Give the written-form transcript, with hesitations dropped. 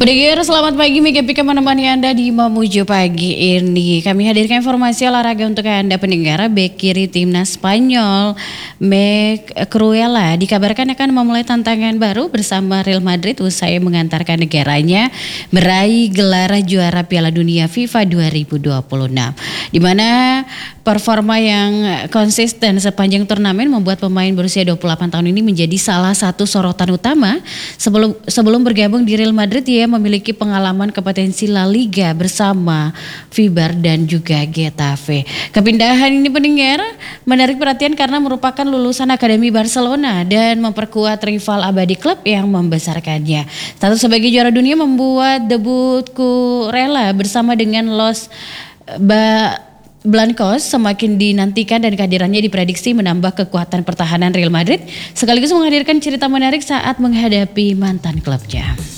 Pendengar selamat pagi, Mega Pika menemani Anda di Mamuju pagi ini. Kami hadirkan informasi olahraga untuk Anda pendengar. Bek kiri timnas Spanyol, Meg Cruella, dikabarkan akan memulai tantangan baru bersama Real Madrid usai mengantarkan negaranya meraih gelar juara Piala Dunia FIFA 2026. Di mana performa yang konsisten sepanjang turnamen membuat pemain berusia 28 tahun ini menjadi salah satu sorotan utama sebelum bergabung di Real Madrid. Ia memiliki pengalaman kompetensi La Liga bersama Vibar dan juga Getafe. Kepindahan ini pendengar menarik perhatian karena merupakan lulusan Akademi Barcelona dan memperkuat rival abadi klub yang membesarkannya. Status sebagai juara dunia membuat debut Cruella bersama dengan Los Blancos semakin dinantikan dan kehadirannya diprediksi menambah kekuatan pertahanan Real Madrid sekaligus menghadirkan cerita menarik saat menghadapi mantan klubnya.